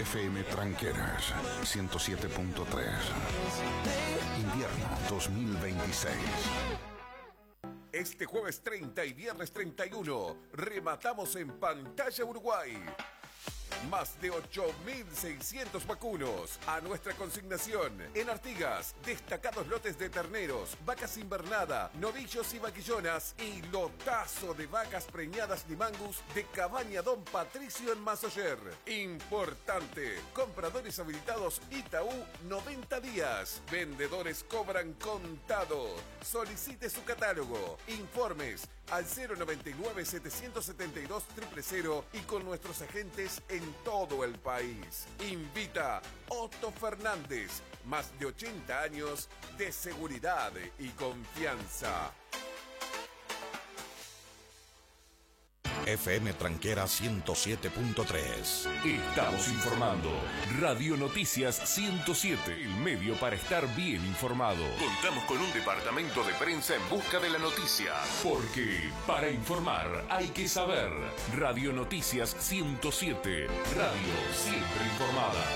FM Tranqueras 107.3. Invierno 2026. Este jueves 30 y viernes 31 rematamos en Pantalla Uruguay. Más de 8.600 vacunos a nuestra consignación. En Artigas, destacados lotes de terneros, vacas invernada, novillos y vaquillonas y lotazo de vacas preñadas Limangus de Cabaña Don Patricio en Masoyer. Importante, compradores habilitados Itaú 90 días. Vendedores cobran contado. Solicite su catálogo. Informes al 099-772-000 y con nuestros agentes en todo el país. Invita Otto Fernández, más de 80 años de seguridad y confianza. FM Tranquera 107.3. Estamos informando. Radio Noticias 107, el medio para estar bien informado. Contamos con un departamento de prensa en busca de la noticia. Porque para informar hay que saber. Radio Noticias 107. Radio siempre informada.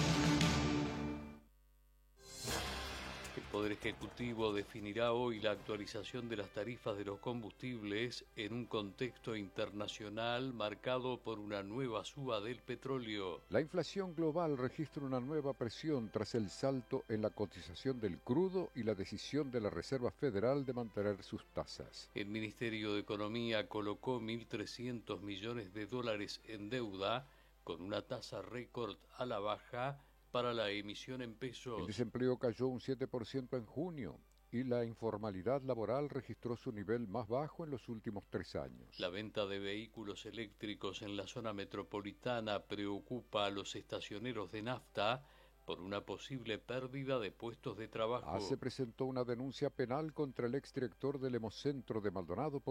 El Poder Ejecutivo definirá hoy la actualización de las tarifas de los combustibles en un contexto internacional marcado por una nueva suba del petróleo. La inflación global registra una nueva presión tras el salto en la cotización del crudo y la decisión de la Reserva Federal de mantener sus tasas. El Ministerio de Economía colocó 1.300 millones de dólares en deuda con una tasa récord a la baja para la emisión en pesos. El desempleo cayó un 7% en junio y la informalidad laboral registró su nivel más bajo en los últimos 3 años. La venta de vehículos eléctricos en la zona metropolitana preocupa a los estacioneros de nafta por una posible pérdida de puestos de trabajo. Se presentó una denuncia penal contra el exdirector del Hemocentro de Maldonado por